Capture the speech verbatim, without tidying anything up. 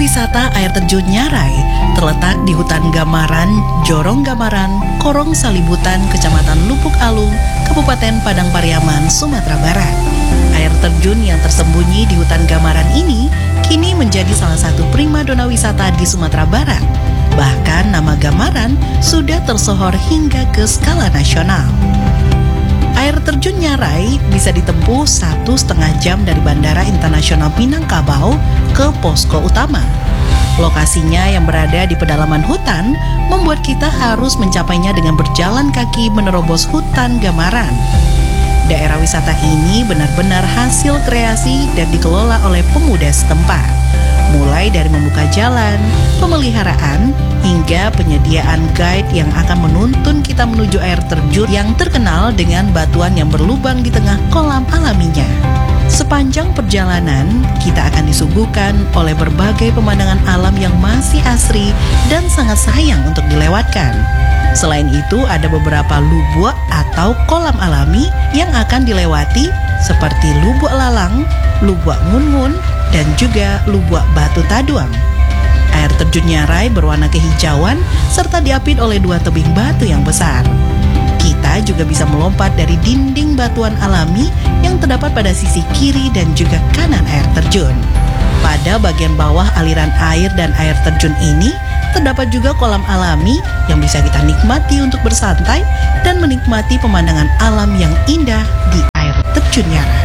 wisata air terjun Nyarai terletak di hutan Gamaran, Jorong Gamaran, Korong Salibutan, Kecamatan Lubuk Alung, Kabupaten Padang Pariaman, Sumatera Barat. Air terjun yang tersembunyi di hutan Gamaran ini kini menjadi salah satu primadona wisata di Sumatera Barat. Bahkan nama Gamaran sudah tersohor hingga ke skala nasional. Air terjun Nyarai bisa ditempuh satu setengah jam dari Bandara Internasional Minangkabau ke posko utama. Lokasinya yang berada di pedalaman hutan membuat kita harus mencapainya dengan berjalan kaki menerobos hutan Gamaran. Daerah wisata ini benar-benar hasil kreasi dan dikelola oleh pemuda setempat. Mulai dari membuka jalan, pemeliharaan, hingga penyediaan guide yang akan menuntun kita menuju air terjun yang terkenal dengan batuan yang berlubang di tengah kolam alaminya. Sepanjang perjalanan, kita akan disuguhkan oleh berbagai pemandangan alam yang masih asri dan sangat sayang untuk dilewatkan. Selain itu, ada beberapa lubuk atau kolam alami yang akan dilewati seperti Lubuk Lalang, Lubuk Ngun-Ngun, dan juga Lubuk Batu Taduang. Air terjun Nyarai berwarna kehijauan serta diapit oleh dua tebing batu yang besar. Kita juga bisa melompat dari dinding batuan alami yang terdapat pada sisi kiri dan juga kanan air terjun. Pada bagian bawah aliran air dan air terjun ini, terdapat juga kolam alami yang bisa kita nikmati untuk bersantai dan menikmati pemandangan alam yang indah di air terjun Nyarai.